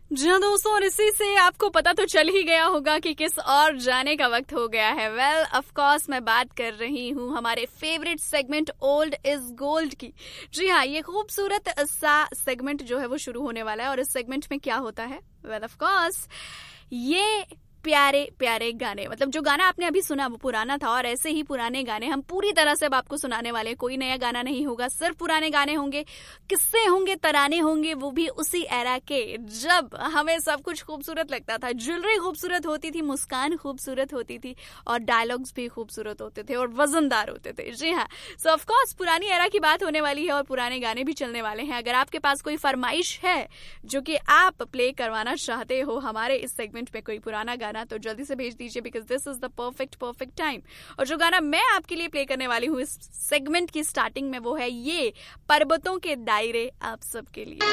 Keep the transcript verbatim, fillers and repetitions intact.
जी हाँ दोस्तों, और इसी से आपको पता तो चल ही गया होगा कि किस और जाने का वक्त हो गया है। वेल ऑफ कोर्स मैं बात कर रही हूँ हमारे favourite segment old is gold की। जी हाँ, ये खूबसूरत सा सेगमेंट जो है वो शुरू होने वाला है। और इस सेगमेंट में क्या होता है? वेल ऑफ कोर्स ये प्यारे प्यारे गाने, मतलब जो गाना आपने अभी सुना वो पुराना था, और ऐसे ही पुराने गाने हम पूरी तरह से अब आपको सुनाने वाले हैं। कोई नया गाना नहीं होगा, सिर्फ पुराने गाने होंगे, किस्से होंगे, तराने होंगे, वो भी उसी एरा के जब हमें सब कुछ खूबसूरत लगता था। ज्वेलरी खूबसूरत होती थी, मुस्कान खूबसूरत होती थी, और डायलॉग्स भी खूबसूरत होते थे और वजनदार होते थे। जी हाँ, सो ऑफ कोर्स पुरानी एरा की बात होने वाली है और पुराने गाने भी चलने वाले हैं। अगर आपके पास कोई फरमाइश है जो कि आप प्ले करवाना चाहते हो हमारे इस सेगमेंट में, कोई पुराना गाना, तो जल्दी से भेज दीजिए, because this is the perfect perfect time. और जो गाना मैं आपके लिए प्ले करने वाली हूँ इस सेगमेंट की स्टार्टिंग में, वो है ये पर्वतों के दायरे आप सबके लिए।